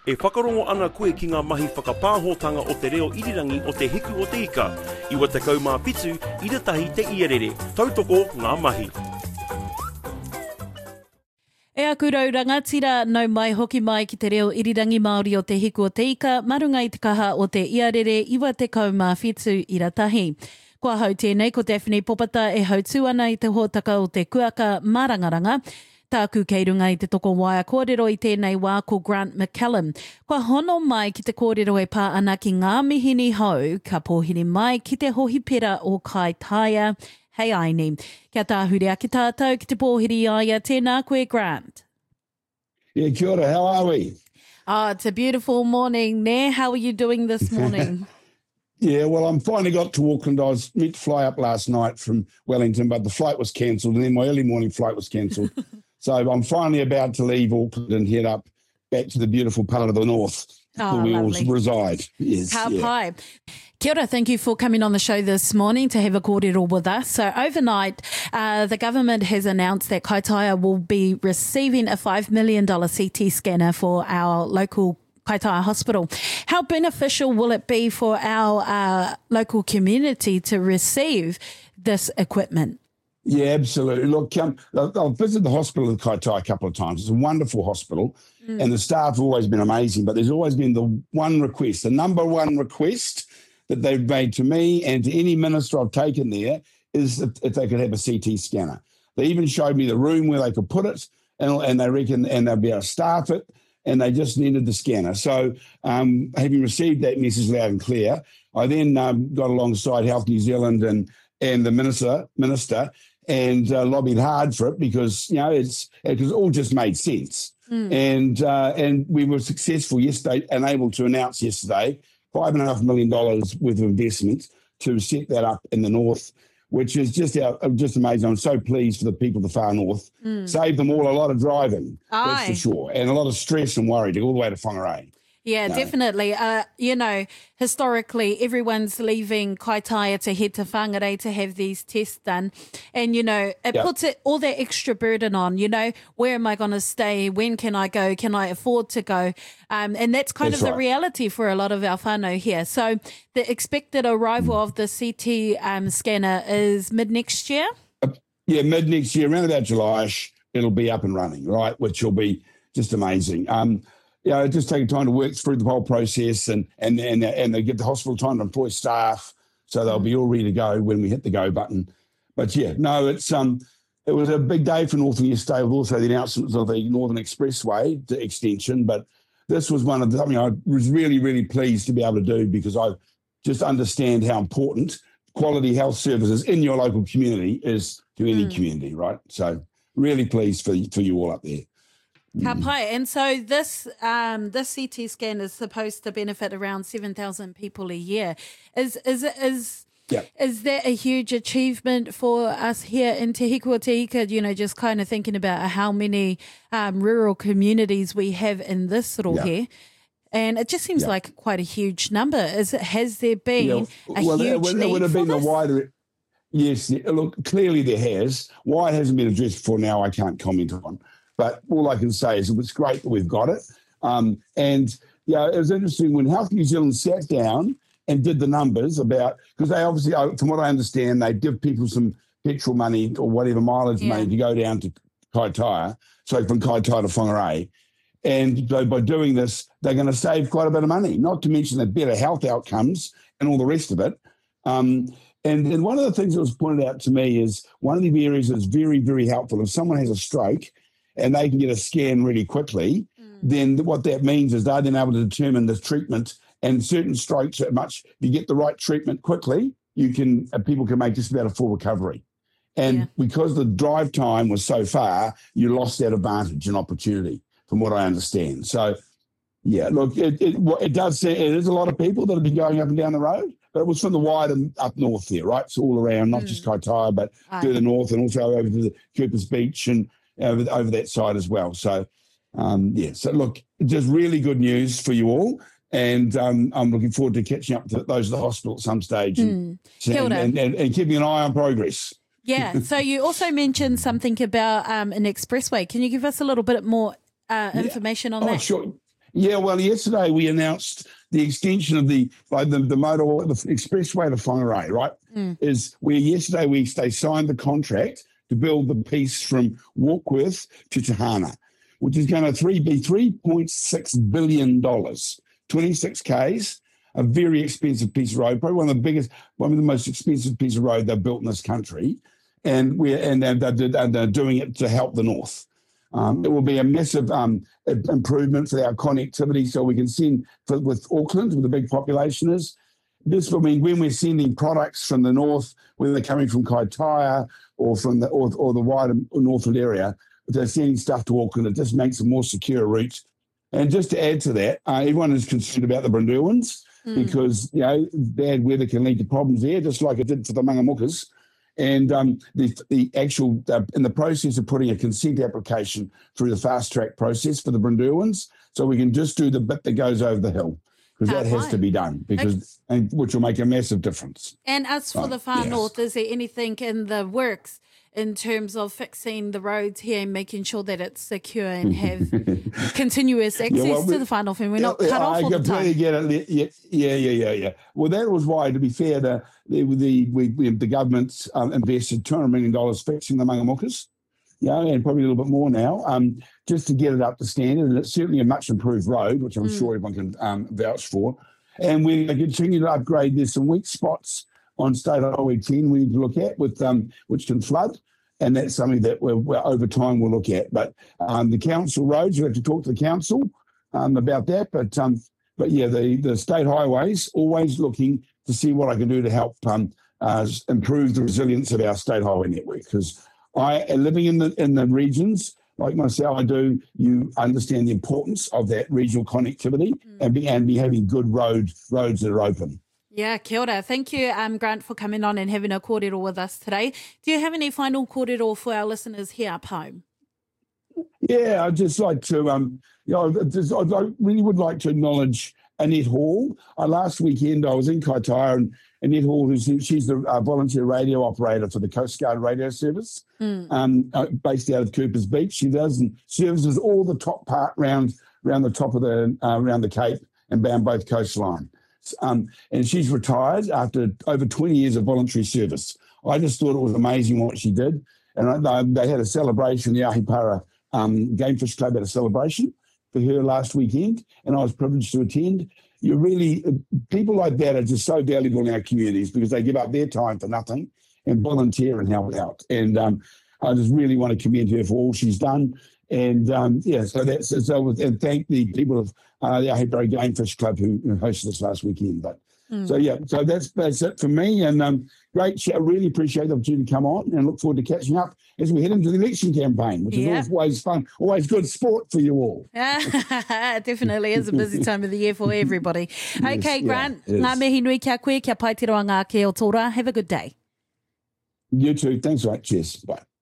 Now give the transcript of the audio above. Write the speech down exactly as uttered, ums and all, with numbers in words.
E whakarongo ana koe ki ngā mahi whakapāhotanga o te reo irirangi o te hiku o te ika. Iwa te kaumā pitu, ira tahi te ierere. Tautoko ngā mahi. E aku rau rangatira nau mai hoki mai ki te reo irirangi Māori o te hiku o te ika, marunga i te kaha o te iarere, iwa te kaumā whitu ira tahi. Kua hau tēnei ko Daphne Popata e hautu ana i te hōtaka o te kuaka Mārangaranga. Tāku kei runga i te toko waia kōrero i tēnei wā ko Grant McCallum. Kua hono mai ki te kōrero e pā ana ki ngā mihini hau, ka pōhini mai ki te hohi pera o Kaitaia. Hei aini, kia tāhurea ki tātou ki te pōhiri aia, tēnā koe Grant. Yeah, kia ora, how are we? Oh, it's a beautiful morning, ne? How are you doing this morning? Yeah, well, I'm finally got to Auckland. I was meant to fly up last night from Wellington, but the flight was cancelled, and then my early morning flight was cancelled. So I'm finally about to leave Auckland and head up back to the beautiful part of the north oh, where we lovely. all reside. Yes, How yeah. pai. Kia ora, thank you for coming on the show this morning to have a kōrero with us. So overnight, uh, the government has announced that Kaitaia will be receiving a five million dollars C T scanner for our local Kaitaia Hospital. How beneficial will it be for our uh, local community to receive this equipment? Yeah, absolutely. Look, um, I've visited the hospital in Kaitaia a couple of times. It's a wonderful hospital, mm. and the staff have always been amazing, but there's always been the one request, the number one request that they've made to me and to any minister I've taken there is if, if they could have a C T scanner. They even showed me the room where they could put it, and, and they reckon and they'll be able to staff it, and they just needed the scanner. So um, having received that message loud and clear, I then um, got alongside Health New Zealand and and the minister minister and uh, lobbied hard for it because you know it's it was all just made sense. Mm. And uh, and we were successful yesterday and able to announce yesterday five and a half million dollars worth of investment to set that up in the north, which is just uh, just amazing. I'm so pleased for the people of the far north. Mm. Saved them all a lot of driving, Aye. That's for sure, and a lot of stress and worry to go all the way to Whangarei. Yeah, no. Definitely. Uh, you know, historically, everyone's leaving Kaitaia to head to Whangarei to have these tests done. And, you know, it yep. puts it, all that extra burden on, you know, where am I going to stay? When can I go? Can I afford to go? Um, and that's kind that's of right. the reality for a lot of our whānau here. So the expected arrival mm. of the C T um, scanner is mid-next year? Uh, yeah, mid-next year, around about July-ish, it'll be up and running, right, which will be just amazing. Um Yeah, you know, just taking time to work through the whole process and and and and they give the hospital time to employ staff so they'll be all ready to go when we hit the go button. But yeah, no, it's um it was a big day for Northern yesterday with also the announcements of the Northern Expressway the extension. But this was one of the something I was really, really pleased to be able to do because I just understand how important quality health services in your local community is to any mm. community, right? So really pleased for for you all up there. Ka pai. And so this um, this C T scan is supposed to benefit around seven thousand people a year. Is is is yep. is that a huge achievement for us here in Te Hiku o Te Ika? You know, just kind of thinking about how many um, rural communities we have in this rohe. Yep. And it just seems yep. like quite a huge number. Is Has there been yeah. a well, huge it would, need it would have for been this? a wider... Yes, look, clearly there has. Why it hasn't been addressed before now, I can't comment on. But all I can say is it's great that we've got it. Um, and, yeah, it was interesting when Health New Zealand sat down and did the numbers about, because they obviously, from what I understand, they give people some petrol money or whatever mileage yeah. money to go down to Kaitaia, so from Kaitaia to Whangarei. And so by doing this, they're going to save quite a bit of money, not to mention the better health outcomes and all the rest of it. Um, and, and one of the things that was pointed out to me is one of the areas that's very, very helpful. If someone has a stroke, and they can get a scan really quickly, mm. then what that means is they're then able to determine the treatment and certain strokes are much, if you get the right treatment quickly, you can, uh, people can make just about a full recovery. And yeah. because the drive time was so far, you lost that advantage and opportunity from what I understand. So, yeah, look, it, it, it does say it is a lot of people that have been going up and down the road, but it was from the wider up north there, right? So all around, not mm. just Kaitaia, but Aye. further north and also over to the Coopers Beach and over, over that side as well. So, um, yeah, so look, just really good news for you all. And um, I'm looking forward to catching up to those at the hospital at some stage and, mm. and, and, and, and keeping an eye on progress. Yeah, so you also mentioned something about um, an expressway. Can you give us a little bit more uh, information yeah. on oh, that? Sure. Yeah, well, yesterday we announced the extension of the like the, the motor the expressway to Whangarei, right? Mm. Is where yesterday we they signed the contract to build the piece from Warkworth to Tahana, which is going to three be three point six billion dollars, twenty-six k's, a very expensive piece of road, probably one of the biggest, one of the most expensive piece of road they've built in this country, and we and they're, they're, they're doing it to help the north. Um, it will be a massive um, improvement for our connectivity, so we can send for, with Auckland, where the big population is. This will mean when we're sending products from the north, whether they're coming from Kaitaia or from the or, or the wider Northland area, they're sending stuff to Auckland. It just makes a more secure route. And just to add to that, uh, everyone is concerned about the Brunduans mm. because you know bad weather can lead to problems there, just like it did for the Mangamukas. And um, the, the actual, uh, in the process of putting a consent application through the fast track process for the Brunduans, so we can just do the bit that goes over the hill, because that has to be done, because and, which will make a massive difference. And as for so, the far yes. north, is there anything in the works in terms of fixing the roads here and making sure that it's secure and have continuous access yeah, well, to the far north and we're not yeah, cut I off all the time? I completely get it. Yeah, yeah, yeah, yeah, yeah. Well, that was why, to be fair, the the, the, we, we, the government's um, invested two hundred million dollars fixing the Mangamukas, yeah, and probably a little bit more now, um, just to get it up to standard. And it's certainly a much improved road, which I'm mm. sure everyone can um, vouch for. And we continue to upgrade. There's some weak spots on State Highway ten we need to look at, with um, which can flood. And that's something that we're, we're over time we'll look at. But um, the council roads, you have to talk to the council um, about that. But um, but yeah, the, the state highways, always looking to see what I can do to help um, uh, improve the resilience of our state highway network. Because I, living in the in the regions like myself, I do, you understand the importance of that regional connectivity mm. and be and be having good road roads that are open. Yeah, kia ora. Thank you, um, Grant, for coming on and having a kōrero with us today. Do you have any final kōrero for our listeners here up home? Yeah, I'd just like to, um, you know, just, I really would like to acknowledge Annette Hall. Uh, last weekend I was in Kaitaia, and Annette Hall, who's, she's the uh, volunteer radio operator for the Coast Guard radio service, mm. um, uh, based out of Coopers Beach. She does and services all the top part round, around the top of the, uh, around the Cape and down both coastline. Um, and she's retired after over twenty years of voluntary service. I just thought it was amazing what she did. And I, they had a celebration, the Ahipara um, Game Fish Club had a celebration for her last weekend, and I was privileged to attend. You really, people like that are just so valuable in our communities because they give up their time for nothing and volunteer and help out. And um, I just really want to commend her for all she's done. And um, yeah, so that's so. And thank the people of uh, the Ahipara Game Fish Club who hosted us last weekend. But mm. so yeah, so that's that's it for me. And um, great, I really appreciate the opportunity to come on, and look forward to catching up as we head into the election campaign, which yeah. is always fun, always good sport for you all. Definitely is a busy time of the year for everybody. Yes, okay, Grant, yeah, ngā mihi nui kia koe, kia pai te roa ngā ke o tōra. Have a good day. You too. Thanks, right. Cheers. Bye.